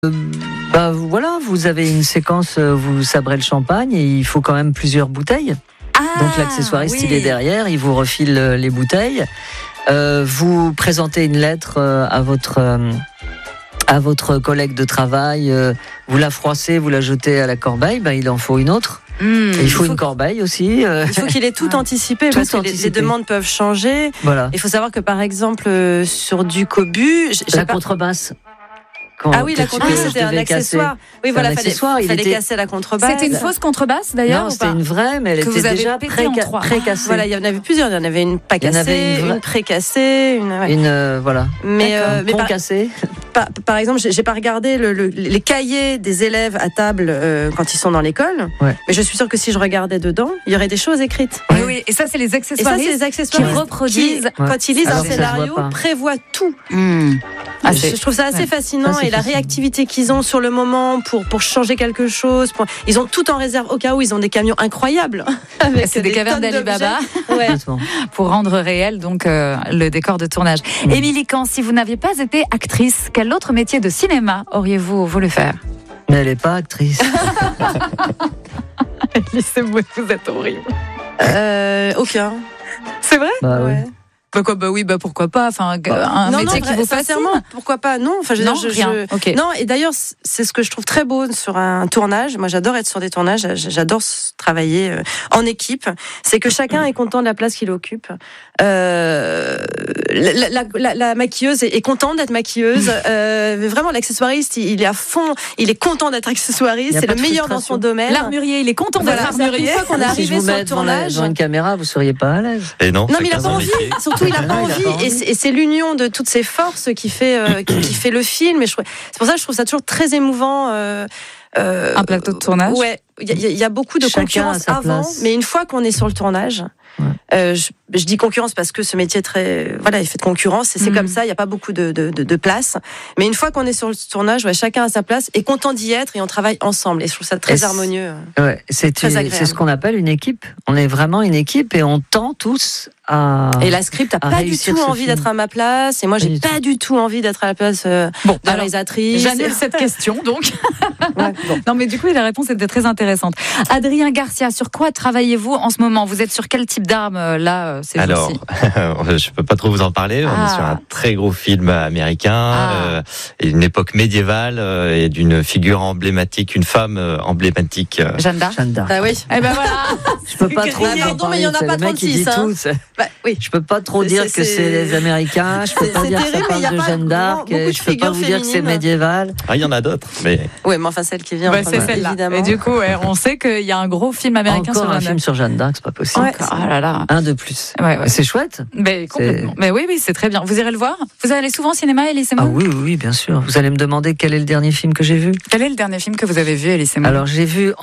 Voilà, vous avez une séquence, vous sabrez le champagne et il faut quand même plusieurs bouteilles. Donc l'accessoiriste, il est derrière, il vous refile les bouteilles. Vous présentez une lettre à votre collègue de travail, vous la froissez, vous la jetez à la corbeille, il en faut une autre. Il faut une corbeille aussi. Il faut qu'il ait tout anticipé parce que les demandes peuvent changer. Voilà. Il faut savoir que par exemple sur du cobu, la contrebasse. La contrebasse c'était un accessoire. Oui, voilà, fallait casser la contrebasse. C'était une fausse contrebasse d'ailleurs. Non, c'était une vraie, mais elle était déjà précassée. Voilà, il y en avait plusieurs. Il y en avait une pas cassée, une précassée, voilà. Mais cassée. Par exemple, j'ai pas regardé les cahiers des élèves à table quand ils sont dans l'école, mais je suis sûre que si je regardais dedans, il y aurait des choses écrites. Oui, et ça c'est les accessoires qui reproduisent quand ils lisent un scénario, prévoient tout. Je trouve ça assez fascinant et la réactivité qu'ils ont sur le moment pour changer quelque chose. Ils ont tout en réserve au cas où ils ont des camions incroyables. C'est des cavernes d'Ali Baba pour rendre réel donc le décor de tournage. Émilie Kahn, si vous n'aviez pas été actrice, quel autre métier de cinéma auriez-vous voulu faire? Mais elle n'est pas actrice. Vous êtes horrible. Aucun. C'est vrai? Ouais. Pourquoi pas. Enfin, un métier qui vous fascine. Pourquoi pas? Non. Enfin, rien. Non. Et d'ailleurs, c'est ce que je trouve très beau sur un tournage. Moi, j'adore être sur des tournages. J'adore travailler en équipe. C'est que chacun est content de la place qu'il occupe. La maquilleuse est contente d'être maquilleuse. Vraiment, l'accessoiriste, il est à fond. Il est content d'être accessoiriste. C'est le meilleur dans son domaine. L'armurier, il est content d'être armurier. Une fois qu'on est arrivé sur le tournage, devant une caméra, vous seriez pas à l'aise. Et non, mais il a pas envie. Surtout, il n'a pas envie, et c'est l'union de toutes ces forces qui fait le film. C'est pour ça que je trouve ça toujours très émouvant. Un plateau de tournage. Ouais, il y a beaucoup de concurrence avant, mais une fois qu'on est sur le tournage, je dis concurrence parce que ce métier est très, il fait de concurrence et c'est comme ça, il n'y a pas beaucoup de place. Mais une fois qu'on est sur le tournage, chacun a sa place, est content d'y être et on travaille ensemble. Et je trouve ça très harmonieux. C'est ce qu'on appelle une équipe. On est vraiment une équipe et on tend tous à. Et la script a pas du tout envie d'être à ma place et moi j'ai pas du tout envie d'être à la place de la réalisatrice. J'annule cette question donc. Non mais du coup la réponse était très intéressante. Adrien Garcia, sur quoi travaillez-vous en ce moment? Vous êtes sur quel type d'arme là ces jours-ci? Je peux pas trop vous en parler. On est sur un très gros film américain, une époque médiévale et d'une figure emblématique, une femme emblématique. Jeanne d'Arc. Ah oui. Eh ben voilà. Je peux pas trop. Pardon, mais il y en a pas 36. Oui. Je peux pas trop dire que c'est les Américains. Je peux pas dire que ça parle de Jeanne d'Arc. Je peux pas vous dire que c'est médiéval. Il y en a d'autres, mais. Oui, mais enfin celle qui vient. C'est celle-là. Évidemment. Et du coup, on sait qu'il y a un gros film américain sur Jeanne d'Arc. Un film sur Jeanne d'Arc, c'est pas possible. Un de plus. C'est chouette. Mais complètement. Mais oui, c'est très bien. Vous irez le voir? Vous allez souvent au cinéma, Elise Moon? Oui, bien sûr. Vous allez me demander quel est le dernier film que j'ai vu? Quel est le dernier film que vous avez vu, Elise Moon? Alors j'ai vu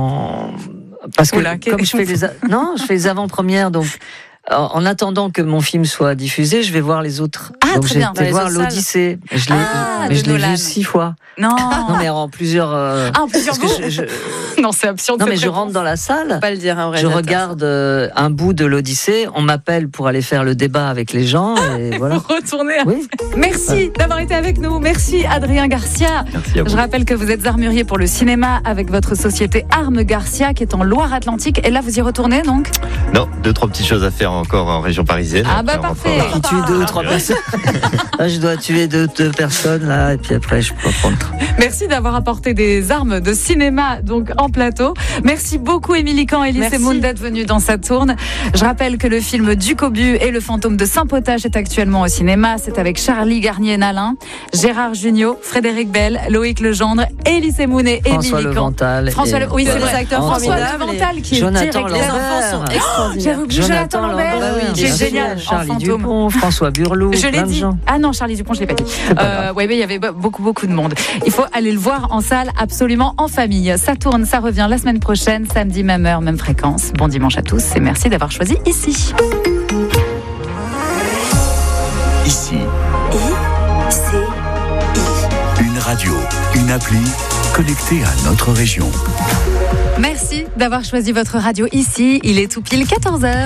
parce que comme je fais les avant-premières, donc. En attendant que mon film soit diffusé, je vais voir les autres. Donc j'ai été voir l'Odyssée. Je l'ai vu 6 fois. Non, mais en plusieurs. En plusieurs bouts. Non, c'est absurde. Non, mais je rentre dans la salle. Faut pas le dire, je regarde un bout de l'Odyssée. On m'appelle pour aller faire le débat avec les gens. Et voilà. Retourner. Oui. Merci d'avoir été avec nous. Merci Adrien Garcia. Merci à vous. Je rappelle que vous êtes armurier pour le cinéma avec votre société Armes Garcia qui est en Loire-Atlantique. Et là, vous y retournez donc? Non, 2-3 petites choses à faire encore en région parisienne. Parfait. Qui tue 2 ou 3 personnes. Là, je dois tuer 2 personnes là, et puis après je peux prendre. Merci d'avoir apporté des armes de cinéma donc en plateau. Merci beaucoup Émilie Kahn et Elise Moon d'être venue dans sa tourne. Je rappelle que le film Du Cobu et le fantôme de Saint-Potage est actuellement au cinéma. C'est avec Charlie Garnier-Nalin, Gérard Jugnot, Frédéric Bell, Loïc Legendre, Elise Moon et Émilie Kahn. Leventhal. Oui, c'est des acteurs formidables. Leventhal qui est Jonathan Les enfants sont extraordinaires. J'avais oublié Jonathan Lambert, qui est génial. Charlie Dupont, François Burlot. Je l'ai dit. Ah non, Charlie Dupont, je l'ai pas dit. Mais il y avait beaucoup de monde. Il faut aller le voir en salle, absolument en famille. Ça tourne, ça revient la semaine prochaine, samedi, même heure, même fréquence. Bon dimanche à tous et merci d'avoir choisi ici. Ici. Une radio, une appli connectée à notre région. Merci d'avoir choisi votre radio ici. Il est tout pile 14h.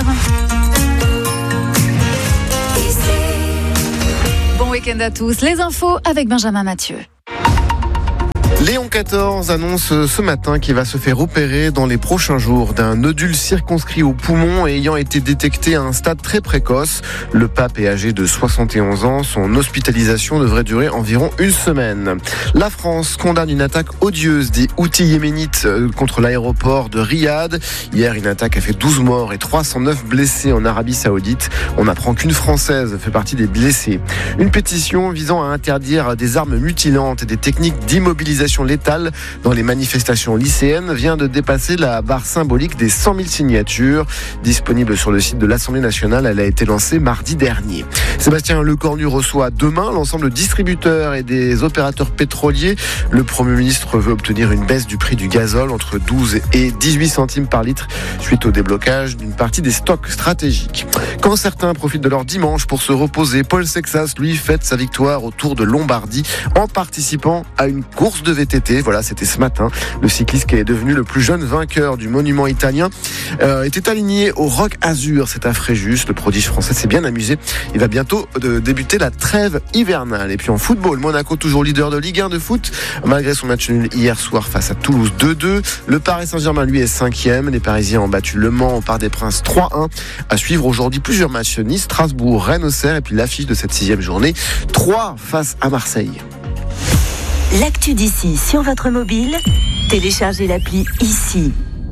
Bon week-end à tous. Les infos avec Benjamin Mathieu. Léon XIV annonce ce matin qu'il va se faire opérer dans les prochains jours d'un nodule circonscrit au poumon ayant été détecté à un stade très précoce. Le pape est âgé de 71 ans. Son hospitalisation devrait durer environ une semaine. La France condamne une attaque odieuse des Houthis yéménites contre l'aéroport de Riyad. Hier, une attaque a fait 12 morts et 309 blessés en Arabie Saoudite. On apprend qu'une Française fait partie des blessés. Une pétition visant à interdire des armes mutilantes et des techniques d'immobilisation létale dans les manifestations lycéennes vient de dépasser la barre symbolique des 100 000 signatures. Disponible sur le site de l'Assemblée nationale, elle a été lancée mardi dernier. Sébastien Lecornu reçoit demain l'ensemble des distributeurs et des opérateurs pétroliers. Le Premier ministre veut obtenir une baisse du prix du gazole entre 12 et 18 centimes par litre suite au déblocage d'une partie des stocks stratégiques. Quand certains profitent de leur dimanche pour se reposer, Paul Sexas, lui, fête sa victoire au Tour de Lombardie en participant à une course de VTT. Voilà, c'était ce matin. Le cycliste qui est devenu le plus jeune vainqueur du monument italien était aligné au Roc Azur. C'est à Fréjus. Le prodige français s'est bien amusé. Il va bientôt débuter la trêve hivernale. Et puis en football, Monaco toujours leader de Ligue 1 de foot. Malgré son match nul hier soir face à Toulouse 2-2. Le Paris Saint-Germain, lui, est 5e. Les Parisiens ont battu Le Mans au Parc des Princes 3-1. À suivre aujourd'hui plusieurs matchs. Nice, Strasbourg, Rennes, Auxerre. Et puis l'affiche de cette 6e journée. 3 face à Marseille. L'actu d'ici sur votre mobile, téléchargez l'appli ici.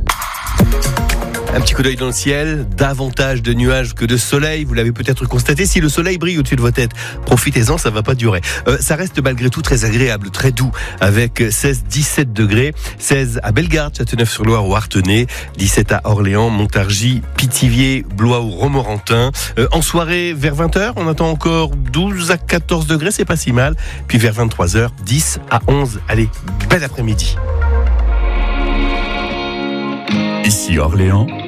Un petit coup d'œil dans le ciel, davantage de nuages que de soleil, vous l'avez peut-être constaté. Si le soleil brille au-dessus de votre tête, profitez-en, ça va pas durer. Ça reste malgré tout très agréable, très doux, avec 16-17 degrés, 16 à Bellegarde, Châteauneuf-sur-Loire ou Artenay, 17 à Orléans, Montargis, Pithiviers, Blois ou Romorantin. En soirée, vers 20h, on attend encore 12 à 14 degrés, c'est pas si mal. Puis vers 23h, 10 à 11. Allez, bel après-midi. Ici Orléans.